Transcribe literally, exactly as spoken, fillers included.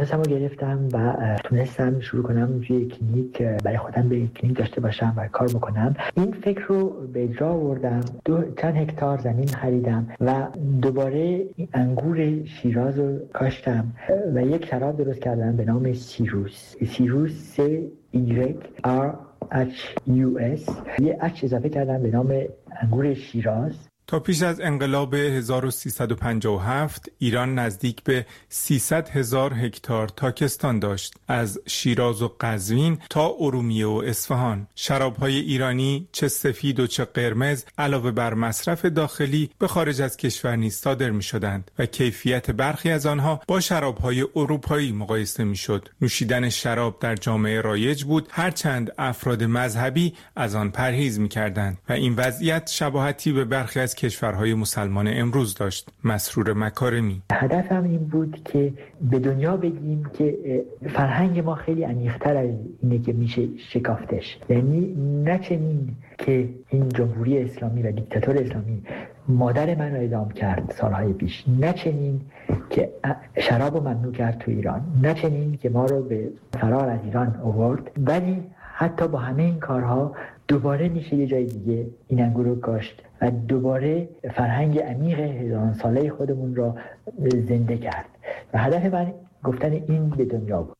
لیسانسمو گرفتم و تونستم شروع کنم توی کلینیک برای خودم به کلینیک داشته باشم و کار بکنم. این فکر رو به اجرا آوردم. دو چند هکتار زمین خریدم و دوباره انگور شیراز رو کاشتم و یک شراب درست کردم به نام سیروس. سیروس ایگرگ آر اچ یو اس، یه اچ اضافه کردم به نام انگور شیراز. تا پیش از انقلاب هزار و سیصد و پنجاه و هفت ایران نزدیک به سیصد هزار هکتار تاکستان داشت، از شیراز و قزوین تا ارومیه و اصفهان. شراب‌های ایرانی چه سفید و چه قرمز علاوه بر مصرف داخلی به خارج از کشور نیز صادر می‌شدند و کیفیت برخی از آنها با شراب‌های اروپایی مقایسه می‌شد. نوشیدن شراب در جامعه رایج بود، هرچند افراد مذهبی از آن پرهیز می‌کردند و این وضعیت شباهتی به برخی از کشورهای مسلمان امروز داشت. مسرور مکارمی: هدفم این بود که به دنیا بگیم که فرهنگ ما خیلی عمیق‌تر از اینه که میشه شکافتش. یعنی نچنین که این جمهوری اسلامی و دیکتاتور اسلامی مادر من رو اعدام کرد سالهای پیش، نچنین که شراب رو ممنوع کرد تو ایران، نچنین که ما رو به فرار از ایران آورد، ولی حتی با همه این کارها دوباره میشه یه جای دیگه این انگور رو کاشت و دوباره فرهنگ عمیق هزاران ساله خودمون را زنده کرد. و هدف من گفتن این به دنیا بود.